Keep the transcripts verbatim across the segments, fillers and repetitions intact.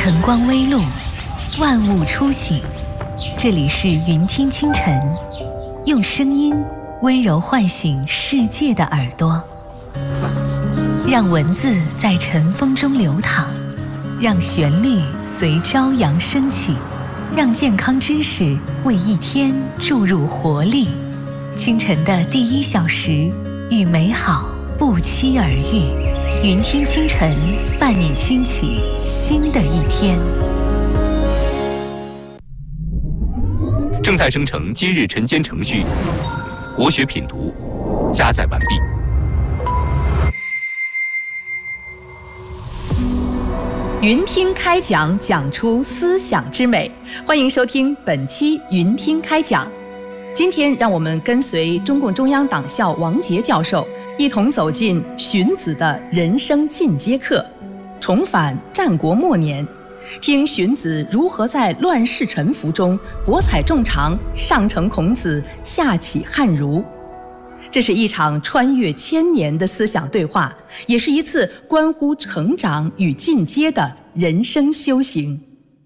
晨光微露，万物初醒。这里是云听清晨，用声音温柔唤醒世界的耳朵，让文字在晨风中流淌，让旋律随朝阳升起，让健康知识为一天注入活力。清晨的第一小时，与美好不期而遇。云听清晨，伴你轻启新的一天。 正在生成今日晨间程序，国学品读加载完毕。 云听开讲，讲出思想之美。欢迎收听本期云听开讲。今天让我们跟随中共中央党校王杰教授，一同走进荀子的人生进阶课，重返战国末年，听荀子如何在乱世沉浮中博采众长，上承孔子，下启汉儒。这是一场穿越千年的思想对话，也是一次关乎成长与进阶的人生修行。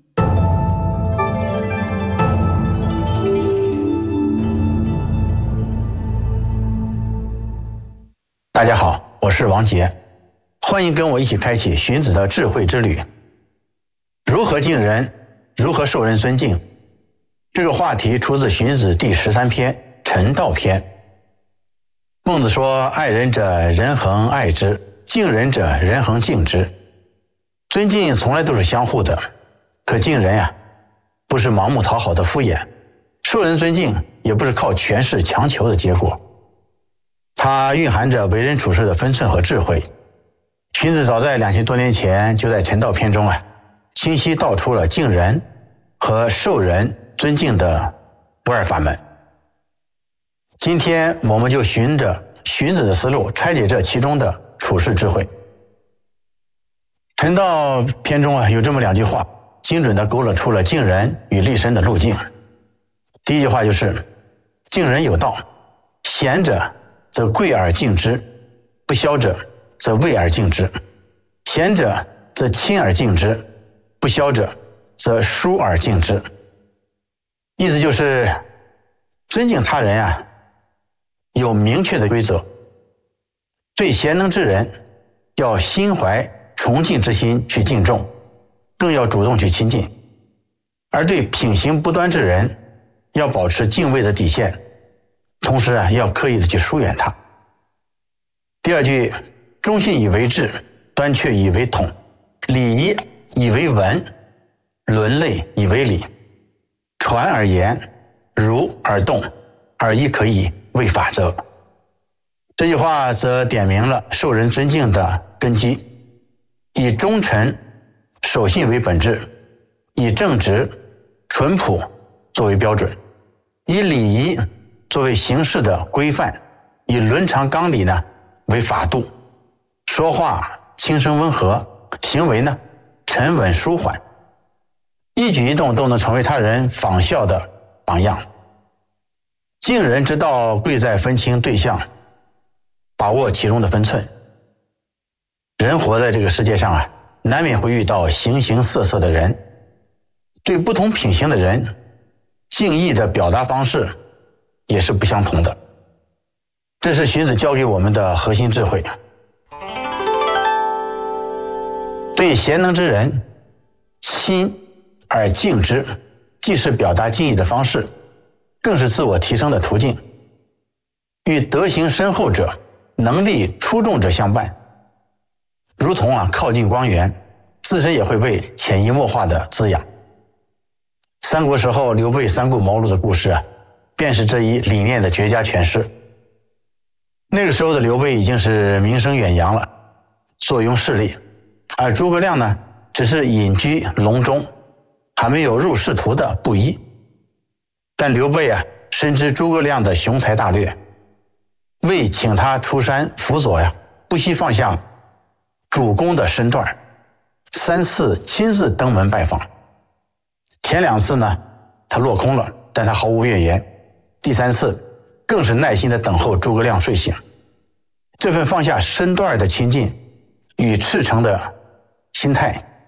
大家好，我是王杰，欢迎跟我一起开启荀子的智慧之旅。如何敬人，如何受人尊敬，这个话题出自荀子第十三篇《陈道篇》。孟子说：爱人者，人恒爱之；敬人者，人恒敬之。尊敬从来都是相互的，可敬人呀，不是盲目讨好的敷衍，受人尊敬也不是靠权势强求的结果。它蕴含着为人处事的分寸和智慧。荀子早在两千多年前就在《陈道篇》中啊，清晰道出了敬人和受人尊敬的不二法门。今天我们就循着荀子的思路，拆解这其中的处世智慧。《陈道篇》中啊有这么两句话，精准地勾勒出了敬人与立身的路径。第一句话就是敬人有道，贤者则贵而敬之，不肖者则畏而敬之；贤者则亲而敬之，不肖者则疏而敬之。意思就是尊敬他人啊，有明确的规则。对贤能之人要心怀崇敬之心去敬重，更要主动去亲近；而对品行不端之人要保持敬畏的底线，同时啊，要刻意的去疏远他。第二句，忠信以为治，端却以为统，礼仪以为文，伦类以为礼，传而言，儒而动，而亦可以为法则。这句话则点明了受人尊敬的根基，以忠诚守信为本质，以正直淳朴作为标准，以礼仪作为行事的规范，以伦常纲理呢为法度，说话轻声温和，行为呢沉稳舒缓，一举一动都能成为他人仿效的榜样。敬人之道贵在分清对象，把握其中的分寸。人活在这个世界上啊，难免会遇到形形色色的人，对不同品行的人，敬意的表达方式也是不相同的。这是荀子教给我们的核心智慧。对贤能之人亲而敬之，既是表达敬意的方式，更是自我提升的途径。与德行深厚者、能力出众者相伴，如同啊靠近光源，自身也会被潜移默化的滋养。三国时候刘备三顾茅庐的故事啊，便是这一理念的绝佳诠释。那个时候的刘备已经是名声远扬了，坐拥势力，而诸葛亮呢，只是隐居隆中，还没有入仕途的布衣。但刘备啊，深知诸葛亮的雄才大略，为请他出山辅佐呀，不惜放下主公的身段，三次亲自登门拜访。前两次呢，他落空了，但他毫无怨言。第三次更是耐心地等候诸葛亮睡醒。这份放下身段的亲近与赤诚的心态，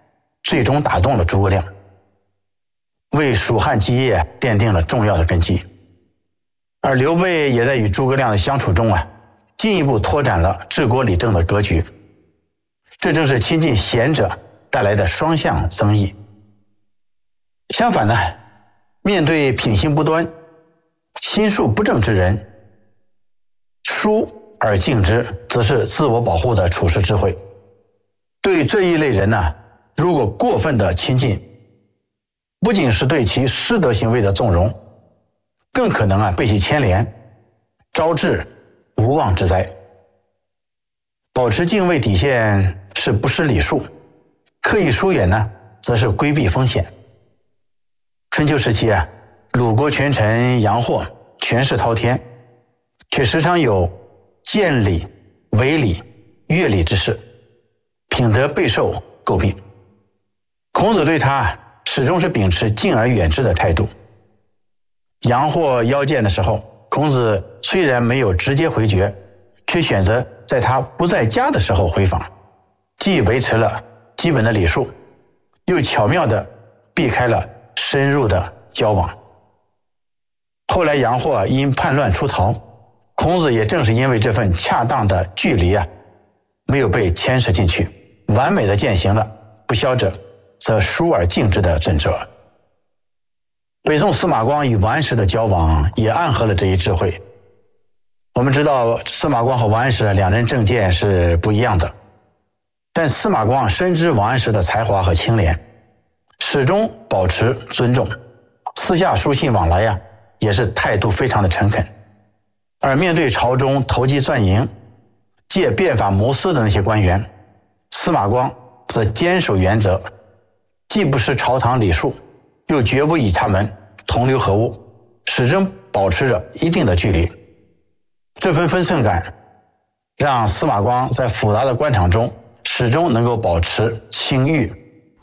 最终打动了诸葛亮，为蜀汉基业奠定了重要的根基。而刘备也在与诸葛亮的相处中啊，进一步拓展了治国理政的格局。这正是亲近贤者带来的双向增益。相反呢，面对品行不端、心术不正之人，疏而敬之，则是自我保护的处世智慧。对这一类人呢，如果过分的亲近，不仅是对其失德行为的纵容，更可能啊被其牵连，招致无妄之灾。保持敬畏底线是不失礼数，刻意疏远呢，则是规避风险。春秋时期啊，鲁国权臣杨霍权势滔天，却时常有见礼、违礼、越礼之事，品德备受诟病。孔子对他始终是秉持敬而远之的态度。杨霍邀见的时候，孔子虽然没有直接回绝，却选择在他不在家的时候回访，既维持了基本的礼数，又巧妙地避开了深入的交往。后来杨霍因叛乱出逃，孔子也正是因为这份恰当的距离啊，没有被牵涉进去，完美地践行了不肖者则疏而敬之的准则。北宋司马光与王安石的交往也暗合了这一智慧。我们知道司马光和王安石两人政见是不一样的，但司马光深知王安石的才华和清廉，始终保持尊重，私下书信往来呀、啊，也是态度非常的诚恳。而面对朝中投机钻营、借变法谋私的那些官员，司马光则坚守原则，既不失朝堂礼数，又绝不与他们同流合污，始终保持着一定的距离。这份分寸感让司马光在复杂的官场中始终能够保持清誉。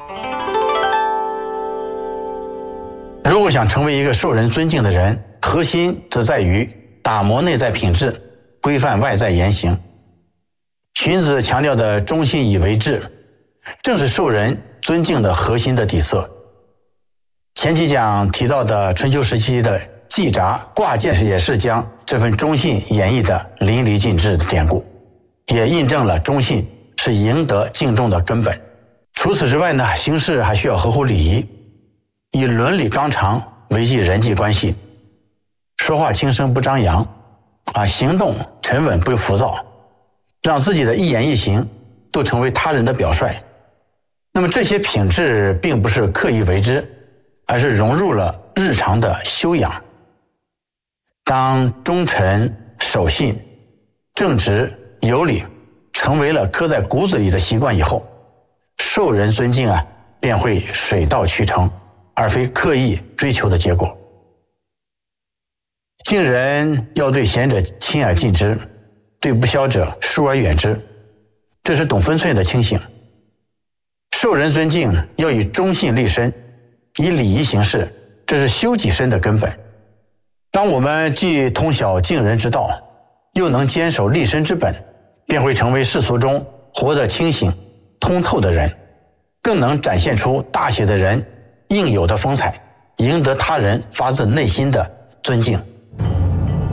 如果想成为一个受人尊敬的人，核心则在于打磨内在品质，规范外在言行。荀子强调的忠信以为质，正是受人尊敬的核心的底色。前几讲提到的春秋时期的季札挂件，也是将这份忠信演绎的淋漓尽致的典故，也印证了忠信是赢得敬重的根本。除此之外呢，行事还需要合乎礼仪，以伦理纲常维系人际关系，说话轻声不张扬，啊，行动沉稳不浮躁，让自己的一言一行都成为他人的表率。那么这些品质并不是刻意为之，而是融入了日常的修养。当忠诚、守信、正直、有礼成为了刻在骨子里的习惯以后，受人尊敬啊，便会水到渠成，而非刻意追求的结果。敬人要对贤者亲而近之，对不肖者疏而远之，这是懂分寸的清醒。受人尊敬要以忠信立身，以礼仪行事，这是修己身的根本。当我们既通晓敬人之道，又能坚守立身之本，便会成为世俗中活得清醒通透的人，更能展现出大写的人应有的风采，赢得他人发自内心的尊敬。